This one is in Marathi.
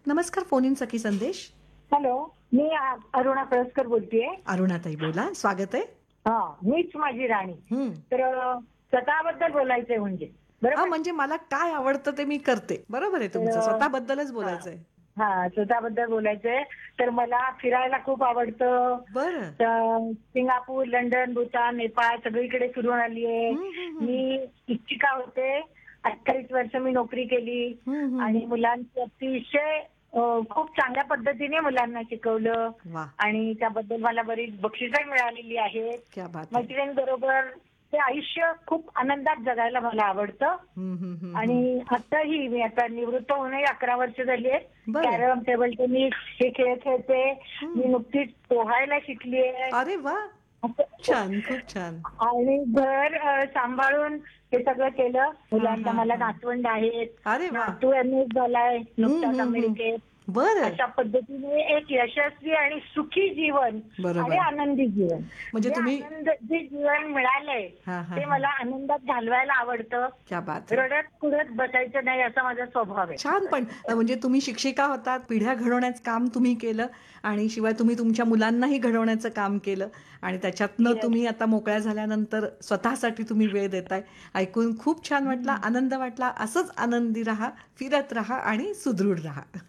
नमस्कार, फोन इन सखी संदेश. हॅलो, मी अरुणा कळसकर बोलतेय. अरुणाताई बोला, स्वागत आहे. हा, मीच माझी राणी. हं. तर स्वतःबद्दल बोलायचंय म्हणजे हां, बरोबर. म्हणजे मला काय आवडतं ते मी करते. बरोबर आहे तर तुमचं. स्वतःबद्दलच हा बोलायचंय. हा, स्वतःबद्दल बोलायचंय. तर मला फिरायला खूप आवडतं. बरं. तर सिंगापूर, लंडन, भूतान, नेपाळ सगळीकडे फिरून आली आहे. हं, हं, हं. मी शिक्षिका होते. 28 वर्ष मी नोकरी केली हं, हं, आणि हं. मुलांची अतिशय खूप चांगल्या पद्धतीने मुलांना शिकवलं वाह! आणि त्याबद्दल मला बरीच बक्षिसं मिळालेली आहेत. क्या बात है! मैत्रिणींबरोबर ते आयुष्य खूप आनंदात जगायला मला आवडतं. हं, हं, हं, हं. आणि आताही मी आता निवृत्त होऊनही 11 वर्ष झाली आहेत. बरं. कॅरम, टेबल टेनिस हे खेळ खेळते. हं. मी नुकतीच पोहायला शिकली आहे. अरे वाह! छान, खूप छान. आणि घर सांभाळून हे सगळं केलं. हां, मुलांना हां, मला हां. नातवंड आहेत. अरे वाह! नातू एमएस झालाय हं, नुकताच हं, हं. अमेरिकेत. बरं. अशा पद्धतीने एक यशस्वी आणि सुखी जीवन आणि बरोबर. आनंदी जीवन, म्हणजे जे तुम्ही जे जीवन मिळालंय हां, हां, ते हां. मला आनंदात घालवायला आवडतं. क्या बात है! रडत कुडत बसायचं नाही असा माझा स्वभाव आहे. छान. पण म्हणजे तुम्ही शिक्षिका होतात, पिढ्या घडवण्याचं काम तुम्ही केलं आणि शिवाय तुम्ही तुमच्या मुलांनाही घडवण्याचं काम केलं आणि त्याच्यातनं Yes. तुम्ही आता मोकळ्या झाल्यानंतर स्वतःसाठी तुम्ही वेळ देताय. ऐकून खूप छान वाटला, आनंद वाटला. असंच आनंदी राहा, फिरत राहा आणि सुदृढ राहा.